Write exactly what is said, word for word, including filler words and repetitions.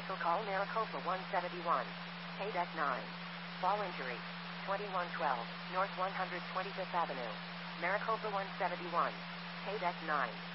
Motorcycle call Maricopa one seventy-one. Pay deck nine. Fall injury. twenty-one twelve, North one hundred twenty-fifth Avenue. Maricopa one seventy-one. Pay deck nine.